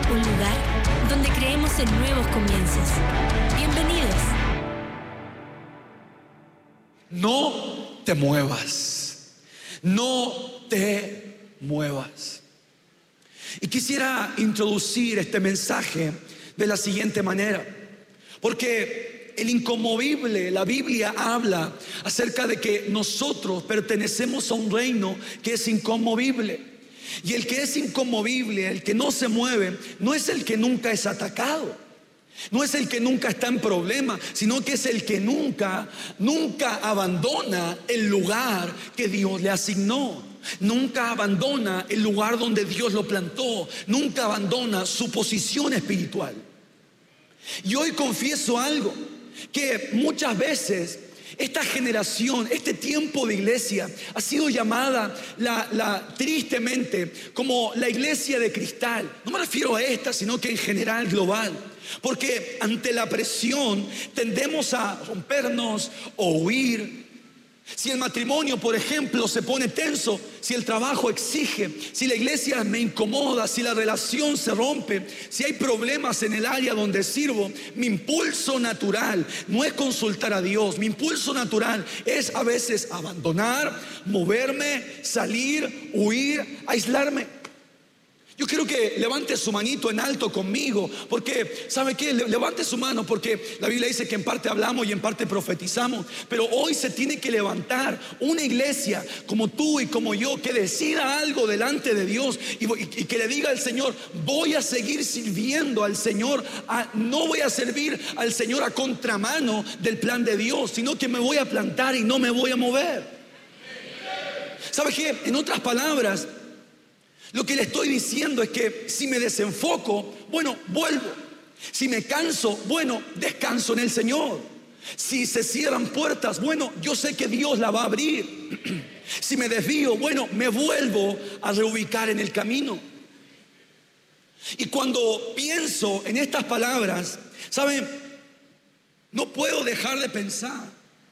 un lugar donde creemos en nuevos comienzos. Bienvenidos. No te muevas. No te muevas. Y quisiera introducir este mensaje de la siguiente manera, porque el inconmovible, la Biblia habla acerca de que nosotros pertenecemos a un reino que es inconmovible. Y el que es inconmovible, el que no se mueve, no es el que nunca es atacado, no es el que nunca está en problemas, sino que es el que nunca abandona el lugar que Dios le asignó. Nunca abandona el lugar donde Dios lo plantó. Nunca abandona su posición espiritual. Y hoy confieso algo, que muchas veces esta generación, este tiempo de iglesia ha sido llamada tristemente como la iglesia de cristal. No me refiero a esta, sino que en general global. Porque ante la presión tendemos a rompernos o huir. Si el matrimonio, por ejemplo, se pone tenso, si el trabajo exige, si la iglesia me incomoda, si la relación se rompe, si hay problemas en el área donde sirvo, mi impulso natural no es consultar a Dios. Mi impulso natural es a veces abandonar, moverme, salir, huir, aislarme. Yo quiero que levante su manito en alto conmigo, porque ¿sabe qué? Levante su mano, porque la Biblia dice que en parte hablamos y en parte profetizamos. Pero hoy se tiene que levantar una iglesia como tú y como yo, que decida algo delante de Dios y que le diga al Señor: voy a seguir sirviendo al Señor, no voy a servir al Señor a contramano del plan de Dios, sino que me voy a plantar y no me voy a mover. ¿Sabe qué? En otras palabras, lo que le estoy diciendo es que si me desenfoco, bueno, vuelvo. Si me canso, bueno, descanso en el Señor. Si se cierran puertas, bueno, yo sé que Dios la va a abrir. Si me desvío, bueno, me vuelvo a reubicar en el camino. Y cuando pienso en estas palabras, ¿saben? No puedo dejar de pensar.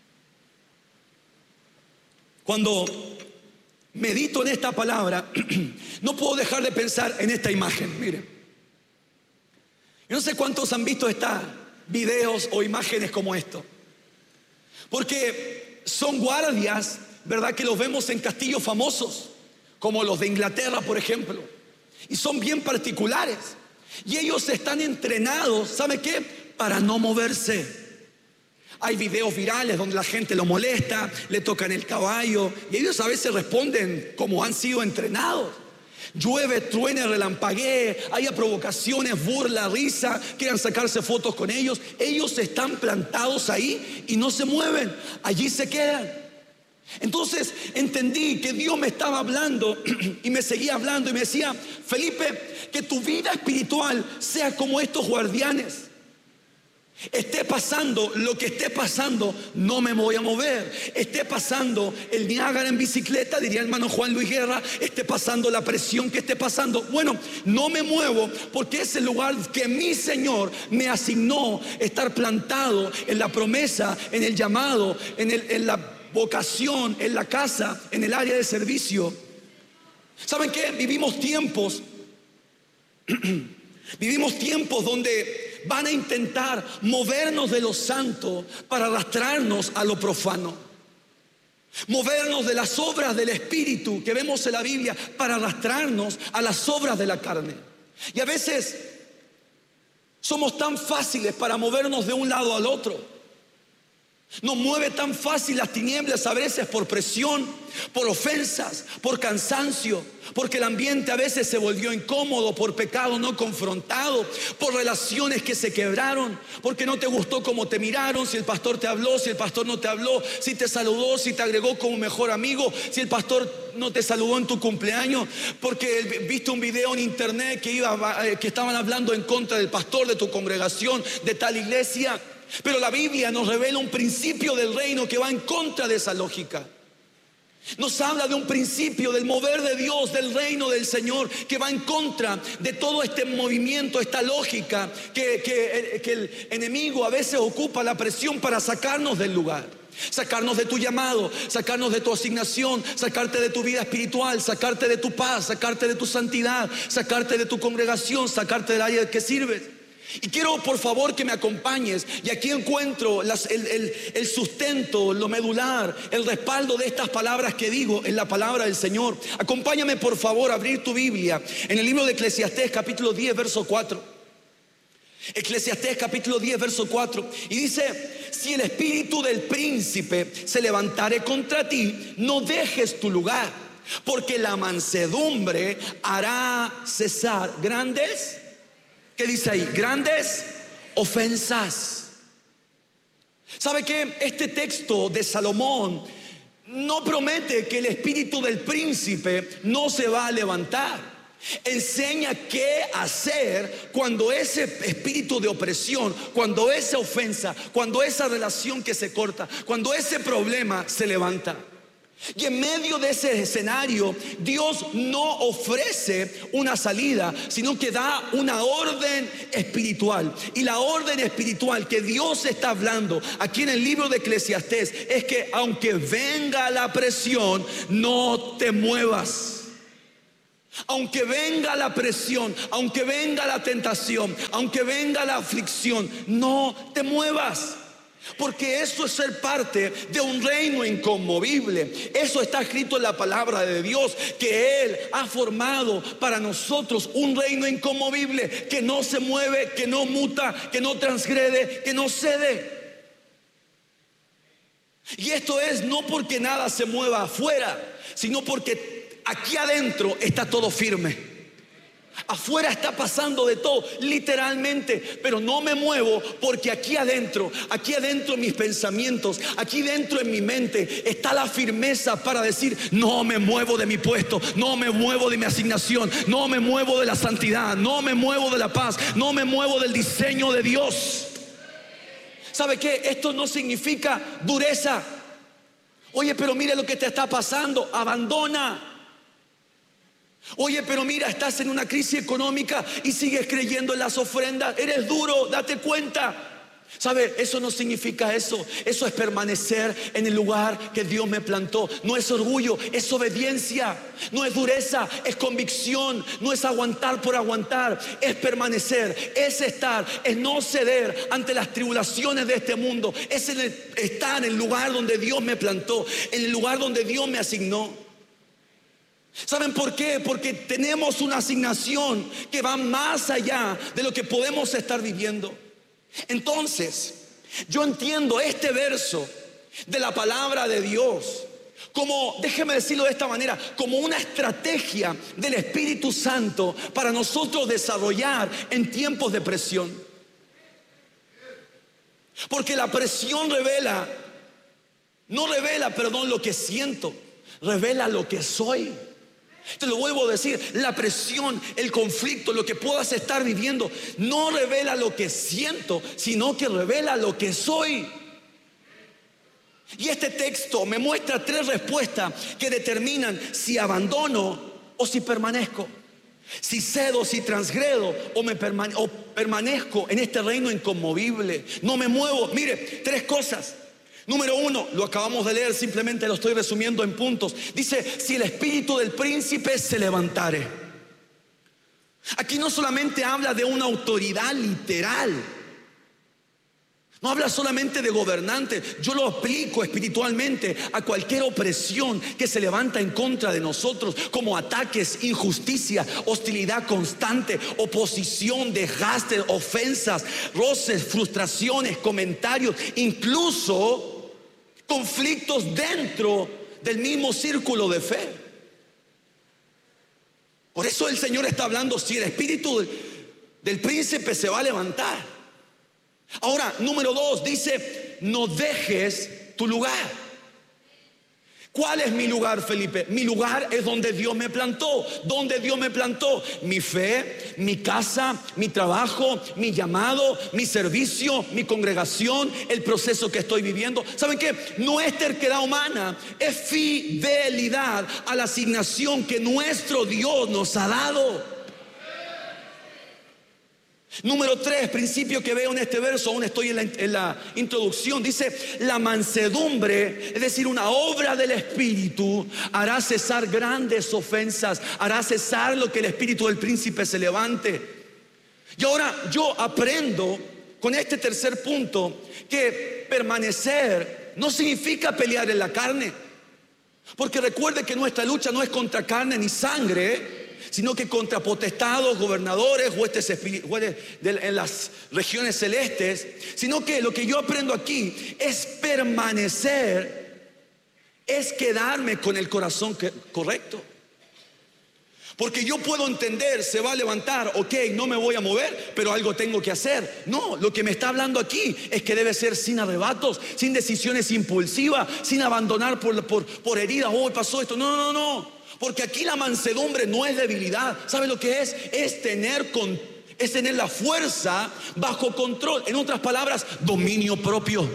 Cuando medito en esta palabra, no puedo dejar de pensar en esta imagen. Miren, yo no sé cuántos han visto estos videos o imágenes como esto, porque son guardias, ¿verdad? Que los vemos en castillos famosos, como los de Inglaterra, por ejemplo, y son bien particulares. Y ellos están entrenados, ¿sabe qué? Para no moverse. Hay videos virales donde la gente lo molesta, le tocan el caballo, y ellos a veces responden como han sido entrenados. Llueve, truene, relampaguee, haya provocaciones, burla, risa, quieran sacarse fotos con ellos. Ellos están plantados ahí y no se mueven, allí se quedan. Entonces entendí que Dios me estaba hablando y me seguía hablando y me decía: Felipe, que tu vida espiritual sea como estos guardianes. Esté pasando lo que esté pasando, no me voy a mover. Esté pasando el Niágara en bicicleta, diría el hermano Juan Luis Guerra, esté pasando la presión que esté pasando, bueno, no me muevo, porque es el lugar que mi Señor me asignó, estar plantado en la promesa, en el llamado, en la vocación, en la casa, en el área de servicio. ¿Saben qué? Vivimos tiempos donde van a intentar movernos de lo santo para arrastrarnos a lo profano. Movernos de las obras del Espíritu que vemos en la Biblia para arrastrarnos a las obras de la carne. Y a veces somos tan fáciles para movernos de un lado al otro. Nos mueve tan fácil las tinieblas a veces por presión, por ofensas, por cansancio, porque el ambiente a veces se volvió incómodo, por pecado no confrontado, por relaciones que se quebraron, porque no te gustó cómo te miraron, si el pastor te habló, si el pastor no te habló, si te saludó, si te agregó como mejor amigo, si el pastor no te saludó en tu cumpleaños, porque viste un video en internet que estaban hablando en contra del pastor de tu congregación, de tal iglesia. Pero la Biblia nos revela un principio del reino que va en contra de esa lógica. Nos habla de un principio del mover de Dios, del reino del Señor, que va en contra de todo este movimiento, esta lógica que el enemigo a veces ocupa la presión para sacarnos del lugar. sacarnos de tu llamado, sacarnos de tu asignación, sacarte de tu vida espiritual, sacarte de tu paz, sacarte de tu santidad, sacarte de tu congregación, sacarte del área que sirves. Y quiero por favor que me acompañes, y aquí encuentro el sustento, lo medular, el respaldo de estas palabras que digo en la palabra del Señor. Acompáñame por favor a abrir tu Biblia en el libro de Eclesiastés capítulo 10 verso 4. Eclesiastés capítulo 10 verso 4, y dice: si el espíritu del príncipe se levantare contra ti, no dejes tu lugar, porque la mansedumbre hará cesar grandes, ¿qué dice ahí? Grandes ofensas. ¿Sabe qué? Este texto de Salomón no promete que el espíritu del príncipe no se va a levantar. Enseña qué hacer cuando ese espíritu de opresión, cuando esa ofensa, cuando esa relación que se corta, cuando ese problema se levanta. Y en medio de ese escenario, Dios no ofrece una salida, sino que da una orden espiritual. Y la orden espiritual que Dios está hablando aquí en el libro de Eclesiastés es que aunque venga la presión, no te muevas. Aunque venga la presión, aunque venga la tentación, aunque venga la aflicción, no te muevas. Porque eso es ser parte de un reino inconmovible. Eso está escrito en la palabra de Dios, que Él ha formado para nosotros un reino inconmovible, que no se mueve, que no muta, que no transgrede, que no cede. Y esto es no porque nada se mueva afuera, sino porque aquí adentro está todo firme. Afuera está pasando de todo, literalmente, pero no me muevo porque aquí adentro mis pensamientos, aquí dentro en mi mente está la firmeza para decir: no me muevo de mi puesto, no me muevo de mi asignación, no me muevo de la santidad, no me muevo de la paz, no me muevo del diseño de Dios. ¿Sabe qué? Esto no significa dureza. Oye, pero mire lo que te está pasando, abandona. Oye, pero mira, estás en una crisis económica y sigues creyendo en las ofrendas. Eres duro, date cuenta. ¿Sabe? Eso no significa eso. Eso es permanecer en el lugar que Dios me plantó. No es orgullo, es obediencia. No es dureza, es convicción. No es aguantar por aguantar, es permanecer, es estar, es no ceder ante las tribulaciones de este mundo. Es estar en el lugar donde Dios me plantó, en el lugar donde Dios me asignó. ¿Saben por qué? Porque tenemos una asignación que va más allá de lo que podemos estar viviendo. Entonces, yo entiendo este verso de la palabra de Dios como, déjeme decirlo de esta manera, como una estrategia del Espíritu Santo para nosotros desarrollar en tiempos de presión. Porque la presión no revela, lo que siento, revela lo que soy. Te lo vuelvo a decir, la presión, el conflicto, lo que puedas estar viviendo, no revela lo que siento, sino que revela lo que soy. Y este texto me muestra 3 respuestas que determinan si abandono o si permanezco, si cedo, si transgredo o permanezco en este reino inconmovible. No me muevo. Mire, 3 cosas. Número 1, lo acabamos de leer, simplemente lo estoy resumiendo en puntos. Dice: si el espíritu del príncipe se levantare. Aquí no solamente habla de una autoridad literal, no habla solamente de gobernante. Yo lo aplico espiritualmente a cualquier opresión que se levanta en contra de nosotros, como ataques, injusticia, hostilidad constante, oposición, desgaste, ofensas, roces, frustraciones, comentarios, incluso conflictos dentro del mismo círculo de fe. Por eso el Señor está hablando: si el espíritu del príncipe se va a levantar. Ahora, número 2, dice: no dejes tu lugar. ¿Cuál es mi lugar, Felipe? Mi lugar es donde Dios me plantó. ¿Dónde Dios me plantó? Mi fe, mi casa, mi trabajo, mi llamado, mi servicio, mi congregación, el proceso que estoy viviendo. ¿Saben qué? No es terquedad humana, es fidelidad a la asignación que nuestro Dios nos ha dado. Número 3, principio que veo en este verso, aún estoy en la introducción, dice: la mansedumbre, es decir, una obra del Espíritu, hará cesar grandes ofensas, hará cesar lo que el espíritu del príncipe se levante. Y ahora yo aprendo con este tercer punto que permanecer no significa pelear en la carne, porque recuerde que nuestra lucha no es contra carne ni sangre, sino que contra potestados, gobernadores, huestes en las regiones celestes. Sino que lo que yo aprendo aquí es permanecer, es quedarme con el corazón correcto. Porque yo puedo entender, se va a levantar, ok, no me voy a mover, pero algo tengo que hacer. No, lo que me está hablando aquí es que debe ser sin arrebatos, sin decisiones impulsivas, sin abandonar por heridas. Oh, pasó esto. No. Porque aquí la mansedumbre no es debilidad. ¿Sabe lo que es? Es tener la fuerza bajo control. En otras palabras, dominio propio.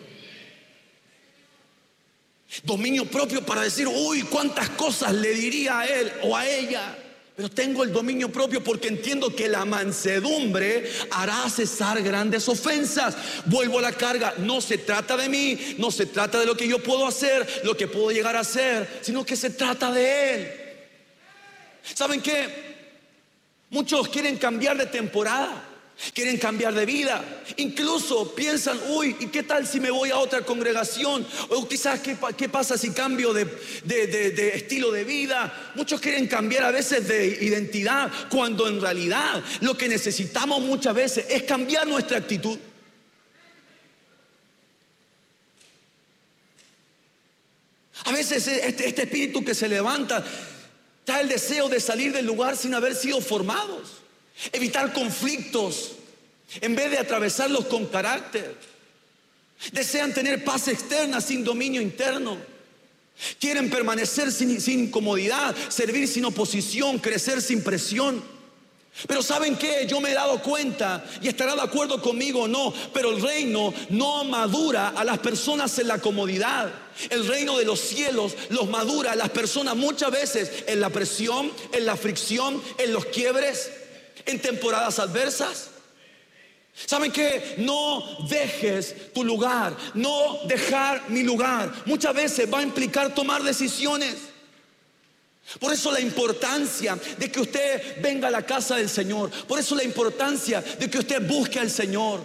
Dominio propio para decir: uy, cuántas cosas le diría a él o a ella. Pero tengo el dominio propio porque entiendo que la mansedumbre hará cesar grandes ofensas. Vuelvo a la carga. No se trata de mí, no se trata de lo que yo puedo hacer, lo que puedo llegar a hacer, sino que se trata de Él. ¿Saben qué? Muchos quieren cambiar de temporada, quieren cambiar de vida. Incluso piensan: uy, ¿y qué tal si me voy a otra congregación? O quizás, ¿qué pasa si cambio de estilo de vida? Muchos quieren cambiar a veces de identidad, cuando en realidad lo que necesitamos muchas veces es cambiar nuestra actitud. A veces este espíritu que se levanta trae el deseo de salir del lugar sin haber sido formados, evitar conflictos en vez de atravesarlos con carácter. Desean tener paz externa sin dominio interno. Quieren permanecer sin incomodidad, servir sin oposición, crecer sin presión. Pero ¿saben qué? Yo me he dado cuenta, y estará de acuerdo conmigo o no, pero el reino no madura a las personas en la comodidad. El reino de los cielos los madura a las personas muchas veces en la presión, en la fricción, en los quiebres, en temporadas adversas. ¿Saben qué? No dejes tu lugar, no dejar mi lugar. Muchas veces va a implicar tomar decisiones. Por eso la importancia de que usted venga a la casa del Señor. Por eso la importancia de que usted busque al Señor.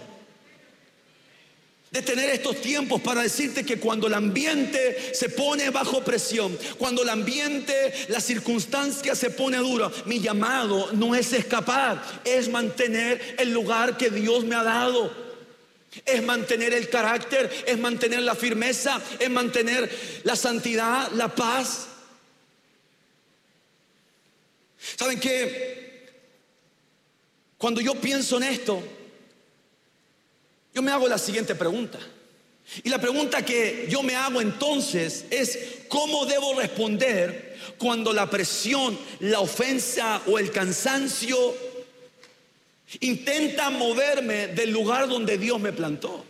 De tener estos tiempos para decirte que cuando el ambiente se pone bajo presión, cuando el ambiente, la circunstancia se pone dura, mi llamado no es escapar, es mantener el lugar que Dios me ha dado. Es mantener el carácter, es mantener la firmeza, es mantener la santidad, la paz. ¿Saben qué? Cuando yo pienso en esto, yo me hago la siguiente pregunta. Y la pregunta que yo me hago entonces es: ¿cómo debo responder cuando la presión, la ofensa o el cansancio intenta moverme del lugar donde Dios me plantó?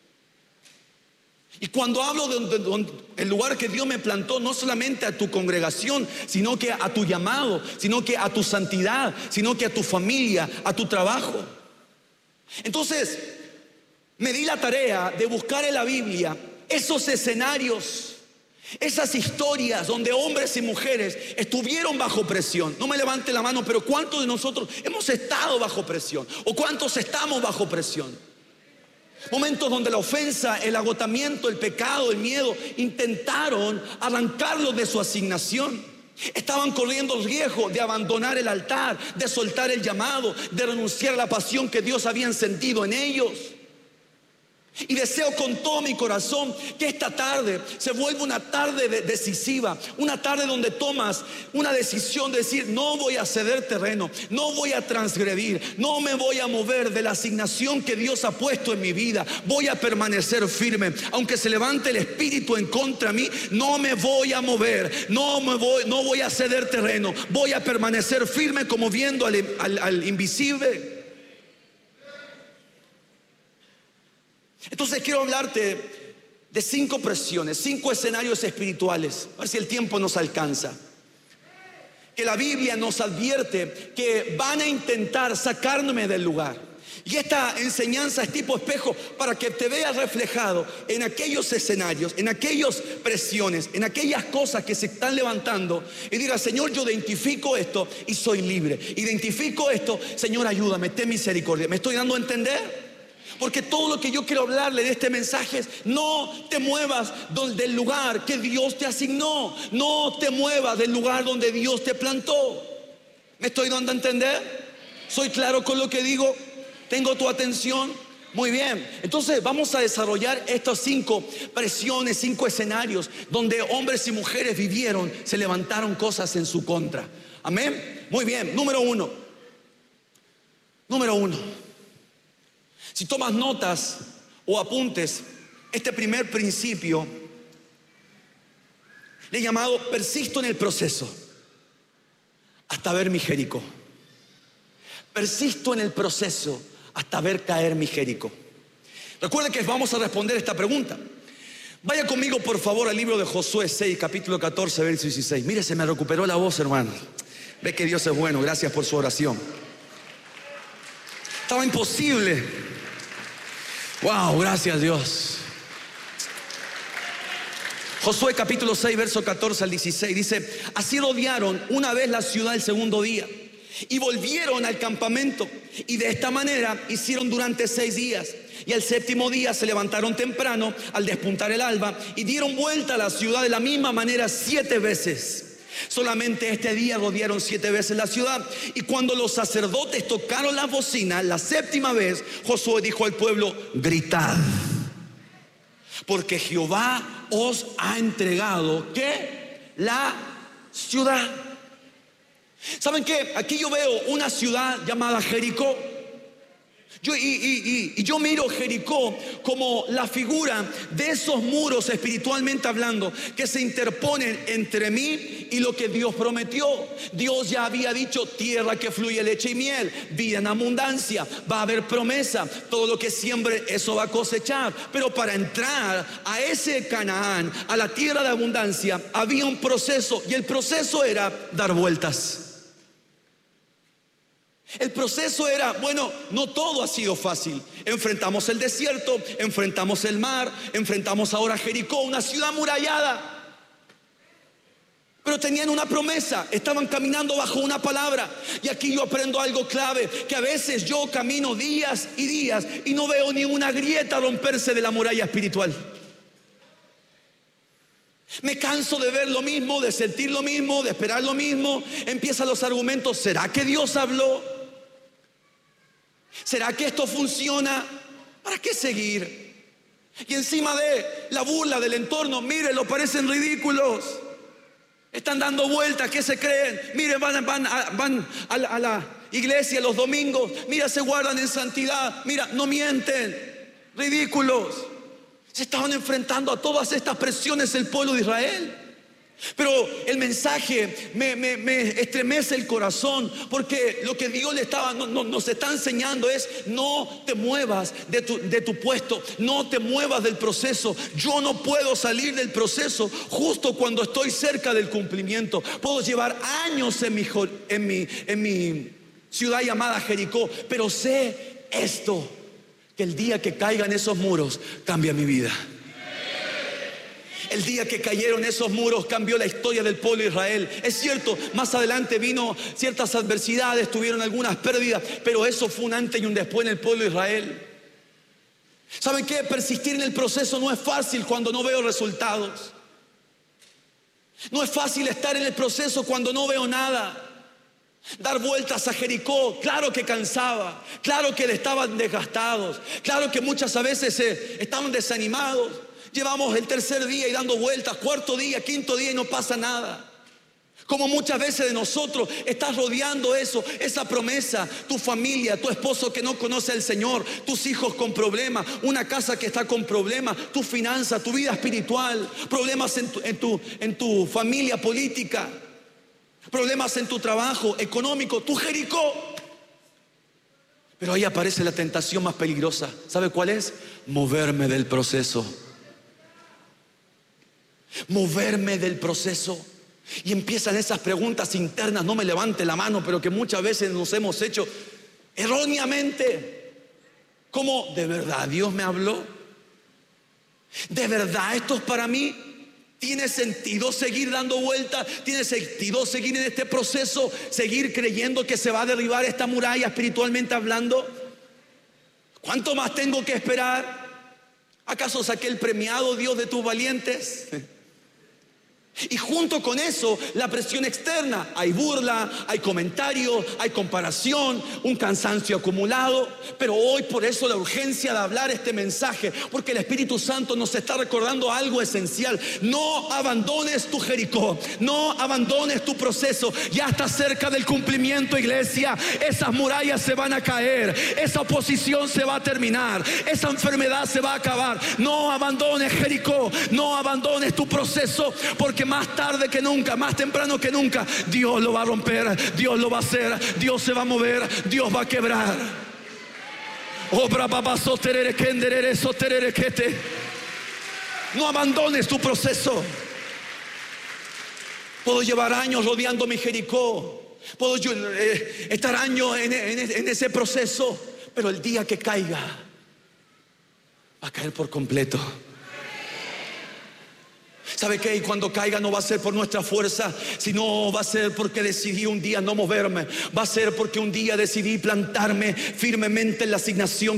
Y cuando hablo del lugar que Dios me plantó, no solamente a tu congregación, sino que a tu llamado, sino que a tu santidad, sino que a tu familia, a tu trabajo. Entonces, me di la tarea de buscar en la Biblia esos escenarios, esas historias donde hombres y mujeres estuvieron bajo presión. No me levante la mano, pero ¿cuántos de nosotros hemos estado bajo presión? ¿O cuántos estamos bajo presión? Momentos donde la ofensa, el agotamiento, el pecado, el miedo intentaron arrancarlos de su asignación. Estaban corriendo el riesgo de abandonar el altar, de soltar el llamado, de renunciar a la pasión que Dios había encendido en ellos. Y deseo con todo mi corazón que esta tarde se vuelva una tarde decisiva, una tarde donde tomas una decisión de decir: no voy a ceder terreno, no voy a transgredir, no me voy a mover de la asignación que Dios ha puesto en mi vida. Voy a permanecer firme, aunque se levante el espíritu en contra de mí, no me voy a mover, no voy a ceder terreno, voy a permanecer firme como viendo al invisible. Entonces quiero hablarte de 5 presiones, 5 escenarios espirituales, a ver si el tiempo nos alcanza, que la Biblia nos advierte que van a intentar sacarme del lugar, Y esta enseñanza es tipo espejo para que te veas reflejado en aquellos escenarios, en aquellas presiones, en aquellas cosas que se están levantando y digas: Señor, yo identifico esto y soy libre. Identifico esto, Señor, ayúdame, ten misericordia. ¿Me estoy dando a entender? Porque todo lo que yo quiero hablarle de este mensaje es: no te muevas del lugar que Dios te asignó. No te muevas del lugar donde Dios te plantó. ¿Me estoy dando a entender? ¿Soy claro con lo que digo? ¿Tengo tu atención? Muy bien. Entonces vamos a desarrollar estas 5 presiones, 5 escenarios donde hombres y mujeres vivieron, se levantaron cosas en su contra. Amén. Muy bien. Número uno. Si tomas notas o apuntes, este primer principio le he llamado: persisto en el proceso hasta ver mi Jericó. Persisto en el proceso hasta ver caer mi Jericó. Recuerden que vamos a responder esta pregunta. Vaya conmigo por favor al libro de Josué 6, capítulo 14, verso 16. Mire, se me recuperó la voz, hermano. Ve que Dios es bueno. Gracias por su oración. Estaba imposible. Wow, gracias Dios. Josué capítulo 6, verso 14 al 16 dice: así rodearon una vez la ciudad el segundo día y volvieron al campamento, y de esta manera hicieron durante 6 días. Y al 7º día se levantaron temprano al despuntar el alba y dieron vuelta a la ciudad de la misma manera 7 veces. Solamente este día rodearon 7 veces la ciudad. Y cuando los sacerdotes tocaron la bocina la 7ª vez, Josué dijo al pueblo: gritad, porque Jehová os ha entregado, ¿qué? La ciudad. ¿Saben qué? Aquí yo veo una ciudad llamada Jericó. Yo miro Jericó como la figura de esos muros, espiritualmente hablando, que se interponen entre mí y lo que Dios prometió. Dios ya había dicho: tierra que fluye leche y miel, vida en abundancia, va a haber promesa, todo lo que siembre eso va a cosechar. Pero para entrar a ese Canaán, a la tierra de abundancia, había un proceso, y el proceso era dar vueltas. El proceso era, bueno, no todo ha sido fácil. Enfrentamos el desierto, enfrentamos el mar, enfrentamos ahora Jericó, una ciudad amurallada. Pero tenían una promesa, estaban caminando bajo una palabra. Y aquí yo aprendo algo clave, que a veces yo camino días y días y no veo ni una grieta romperse de la muralla espiritual. Me canso de ver lo mismo, de sentir lo mismo, de esperar lo mismo. Empiezan los argumentos: ¿será que Dios habló? ¿Será que esto funciona? ¿Para qué seguir? Y encima de la burla del entorno, miren, lo parecen ridículos. Están dando vueltas, ¿qué se creen? Miren, van a la iglesia los domingos. Mira, se guardan en santidad. Mira, no mienten. Ridículos. Se estaban enfrentando a todas estas presiones el pueblo de Israel. Pero el mensaje me estremece el corazón, porque lo que Dios nos está enseñando es: no te muevas de tu puesto, no te muevas del proceso. Yo no puedo salir del proceso justo cuando estoy cerca del cumplimiento. Puedo llevar años en mi ciudad llamada Jericó, pero sé esto, que el día que caigan esos muros cambia mi vida. El día que cayeron esos muros cambió la historia del pueblo de Israel. Es cierto, más adelante vino ciertas adversidades, tuvieron algunas pérdidas, pero eso fue un antes y un después en el pueblo de Israel. ¿Saben qué? Persistir en el proceso no es fácil cuando no veo resultados. No es fácil estar en el proceso cuando no veo nada. Dar vueltas a Jericó, claro que cansaba, claro que estaban desgastados, claro que muchas veces estaban desanimados. Llevamos el 3er día y dando vueltas, 4º día, 5º día y no pasa nada. Como muchas veces de nosotros estás rodeando esa promesa, tu familia, tu esposo que no conoce al Señor, tus hijos con problemas, una casa que está con problemas, tu finanza, tu vida espiritual, problemas en tu familia política, problemas en tu trabajo económico, tu Jericó. Pero ahí aparece la tentación más peligrosa. ¿Sabe cuál es? Moverme del proceso. Moverme del proceso. Y empiezan esas preguntas internas: no me levante la mano, pero que muchas veces nos hemos hecho erróneamente. ¿Cómo? ¿De verdad Dios me habló? ¿De verdad esto es para mí? ¿Tiene sentido seguir dando vueltas? ¿Tiene sentido seguir en este proceso? ¿Seguir creyendo que se va a derribar esta muralla espiritualmente hablando? ¿Cuánto más tengo que esperar? ¿Acaso saqué el premiado Dios de tus valientes? Y junto con eso, la presión externa. Hay burla, hay comentarios, hay comparación, un cansancio acumulado. Pero hoy por eso la urgencia de hablar este mensaje, porque el Espíritu Santo nos está recordando algo esencial. No abandones tu Jericó, no abandones tu proceso. Ya está cerca del cumplimiento, iglesia. Esas murallas se van a caer, esa oposición se va a terminar, esa enfermedad se va a acabar. No abandones Jericó, no abandones tu proceso, porque más tarde que nunca, más temprano que nunca, Dios lo va a romper, Dios lo va a hacer, Dios se va a mover, Dios va a quebrar. No abandones tu proceso. Puedo llevar años rodeando mi Jericó, puedo estar años en ese proceso, pero el día que caiga, va a caer por completo. ¿Sabe qué? Y cuando caiga no va a ser por nuestra fuerza, sino va a ser porque decidí un día no moverme. Va a ser porque un día decidí plantarme firmemente en la asignación